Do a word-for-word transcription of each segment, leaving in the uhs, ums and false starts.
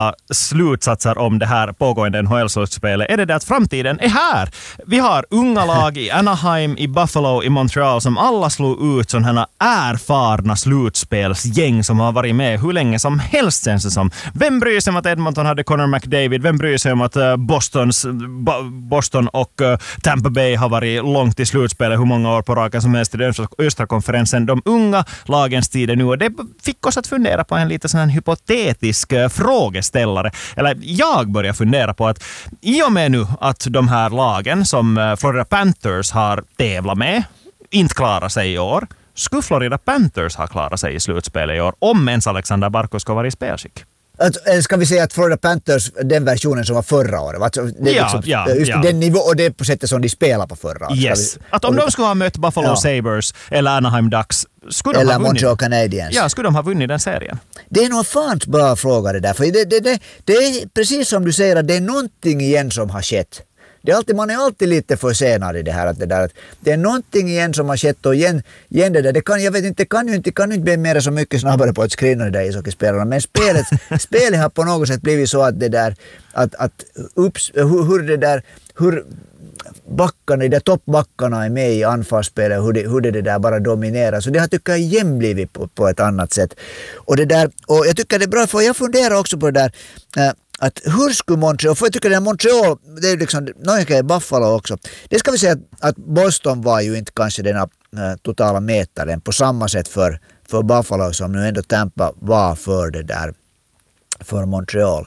slutsatser om det här pågående N H L-slutspelet är det det att framtiden är här. Vi har unga lag i Anaheim, i Buffalo, i Montreal som alla slog ut sådana här erfarna slutspelsgäng som har varit med hur länge som helst känns det som. Vem bryr sig om att Edmonton hade Connor McDavid? Vem bryr sig om att Bostons, Boston och Tampa Bay har varit långt i slutspelet hur många år på raken som helst i den östra konferensen? De unga lagens tid är nu, och det fick oss att fundera på en lite sån här hypotetisk frågeställare. Eller jag börjar fundera på att i och med nu att de här lagen som Florida Panthers har tävlat med inte klarar sig i år, skulle Florida Panthers ha klarat sig i slutspelet i år om ens Alexander Barkov ska vara i spelskick? Alltså, ska vi säga att Florida Panthers, den versionen som var förra året, alltså, det är ja, liksom, ja, just ja. den nivå och det på sättet som de spelar på förra året. Yes. Vi, att om de skulle ha mött Buffalo ja. Sabres eller Anaheim Ducks, skulle de eller ha vunnit? Montreal Canadiens. Ja, skulle de ha vunnit den serien? Det är nog fan bra fråga det där, för det, det, det, det är precis som du säger att det är någonting igen som har skett. Det är alltid, man är alltid lite försenad i det här. Att det, där, att det är någonting igen som har skett och igen, igen det där. Det kan, jag vet inte, det kan ju inte, kan ju inte bli mer så mycket snabbare på att skrina det där ishockeyspelarna. Men spelet, spelet har på något sätt blivit så att det där, att, att ups, hur, hur det där, hur backarna, de där toppbackarna är med i anfallsspelet, hur det, hur det där bara dominerar. Så det har tycker jag igen blivit på, på ett annat sätt. Och det där, och jag tycker det är bra, för jag funderar också på det där, äh, att hur skulle Montreal, för jag tycker att Montreal, det är liksom, någon Buffalo också. Det ska vi säga att, att Boston var ju inte kanske den äh, totala mätaren på samma sätt för, för Buffalo som nu ändå Tampa var för det där, för Montreal.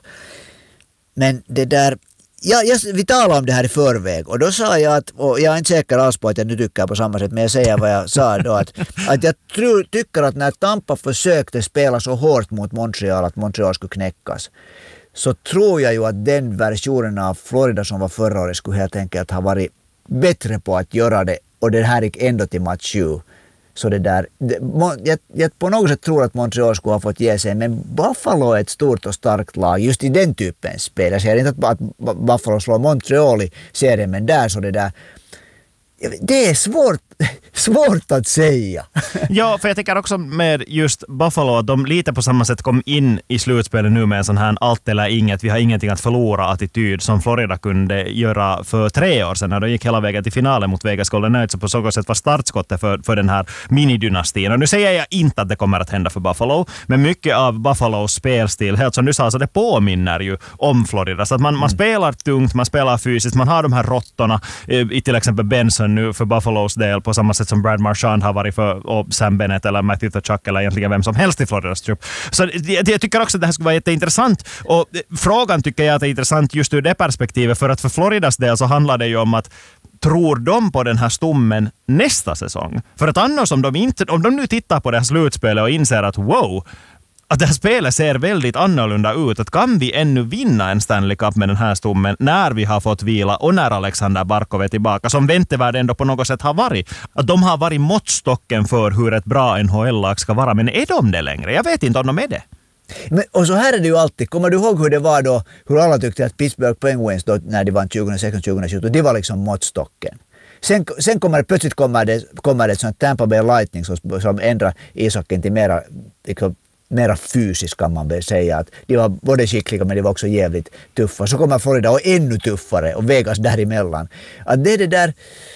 Men det där, ja, jag, vi talade om det här i förväg och då sa jag att, och jag är inte säker alls på att jag nu tycker på samma sätt, men jag säger vad jag sa då, att, att jag tror, tycker att när Tampa försökte spela så hårt mot Montreal att Montreal skulle knäckas, så tror jag ju att den versionen av Florida som var förra året skulle helt enkelt ha varit bättre på att göra det, och det här gick ändå till match sju. Så det där, det, jag, jag på något sätt tror att Montreal skulle ha fått ge sig, men Buffalo är ett stort och starkt lag just i den typen spel. Jag säger inte att, att Buffalo slår Montreal i serien, men där så det där, det är svårt, svårt att säga. Ja, för jag tycker också med just Buffalo att de lite på samma sätt kom in i slutspelet nu med en sån här allt eller inget, vi har ingenting att förlora attityd som Florida kunde göra för tre år sedan när de gick hela vägen till finalen mot Vegas Golden Knights, och på så sätt var startskottet för, för den här minidynastin. Och nu säger jag inte att det kommer att hända för Buffalo, men mycket av Buffalos spelstil, helt som du sa, så det påminner ju om Florida. Så att man, man mm. spelar tungt, man spelar fysiskt, man har de här råttorna i till exempel Benson nu för Buffalos del på samma sätt som Brad Marchand har varit för, och Sam Bennett eller Matthew Tkachuk eller egentligen vem som helst i Floridas trupp. Så jag, jag tycker också att det här skulle vara jätteintressant, och frågan tycker jag att det är intressant just ur det perspektivet, för att för Floridas del så handlar det ju om att tror de på den här stommen nästa säsong? För att annars om de, inte, om de nu tittar på det här slutspelet och inser att wow, att det här spelet ser väldigt annorlunda ut. Att kan vi ännu vinna en Stanley Cup med den här stommen när vi har fått vila och när Alexander Barkov är tillbaka, som väntevärd ändå på något sätt har varit. Att de har varit måttstocken för hur ett bra N H L-lag ska vara. Men är de det längre? Jag vet inte om de är det. Men, och så här är det ju alltid. Kommer du ihåg hur det var då, hur alla tyckte att Pittsburgh Penguins då, när de vann tjugohundrasexton tjugohundrasjutton, det var liksom måttstocken. Sen, sen kommer det, plötsligt kommer det, kommer det ett sånt Tampa Bay Lightning som, som ändrar ishockeyn till mera, liksom, mera fysiskt kan man väl säga. Att de var både skickliga men de var också jävligt tuffa. Så kommer Florida och ännu tuffare och Vegas däremellan. Att det är det där,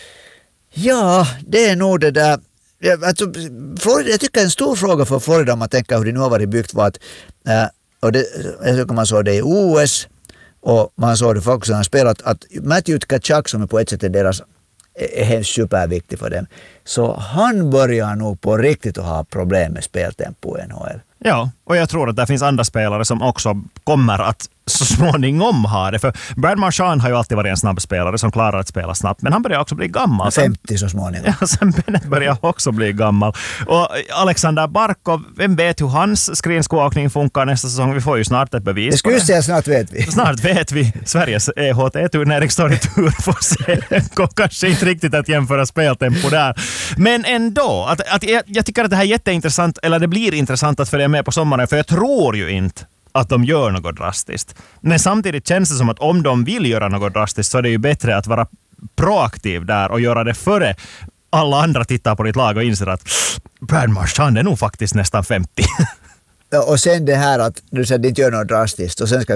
ja, det är nog det där. Alltså, Florida, jag tycker en stor fråga för Florida om man tänker hur det nu har varit byggt var att, äh, och det, jag tycker man såg det i O S och man såg det för också när han spelat, att Matthew Tkachuk som är på ett sätt deras är helt superviktig för dem, så han börjar nog på riktigt att ha problem med speltempo i N H L. Ja, och jag tror att det finns andra spelare som också kommer att så småningom ha det. För Brad Marchand har ju alltid varit en snabb spelare som klarar att spela snabbt. Men han börjar också bli gammal. femtio så småningom. Ja, sen Bennett börjar också bli gammal. Och Alexander Barkov, vem vet hur hans skridskoåkning funkar nästa säsong? Vi får ju snart ett bevis. Det skulle ju säga snart vet vi. Snart vet vi. Sveriges E H T-turnering står i tur för se. Kanske inte riktigt att jämföra speltempo där. Men ändå, att, att jag, jag tycker att det här är jätteintressant, eller det blir intressant att följa med på sommaren, för jag tror ju inte att de gör något drastiskt. Men samtidigt känns det som att om de vill göra något drastiskt så är det ju bättre att vara proaktiv där och göra det före alla andra tittar på ditt lag och inser att Brad Marchand är nog faktiskt nästan femtio. Och sen det här att du säger att det inte gör något drastiskt, och sen ska